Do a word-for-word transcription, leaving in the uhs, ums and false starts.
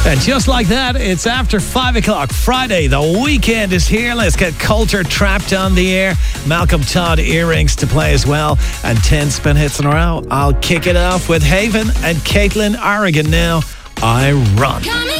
And just like that, it's after five o'clock. Friday, the weekend is here. Let's get Culture Trapped on the air. Malcolm Todd earrings to play as well. And ten spin hits in a row. I'll kick it off with Haven and Caitlin Oregon now. I Run.